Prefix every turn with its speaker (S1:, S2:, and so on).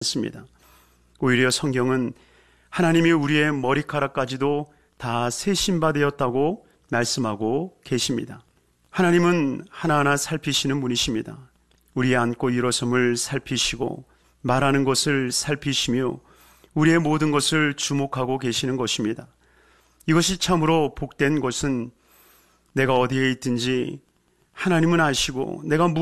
S1: 않습니다. 오히려 성경은 하나님이 우리의 머리카락까지도 다 세심바 되었다고 말씀하고 계십니다. 하나님은 하나하나 살피시는 분이십니다. 우리의 앉고 일어섬을 살피시고 말하는 것을 살피시며 우리의 모든 것을 주목하고 계시는 것입니다. 이것이 참으로 복된 것은 내가 어디에 있든지 하나님은 아시고 내가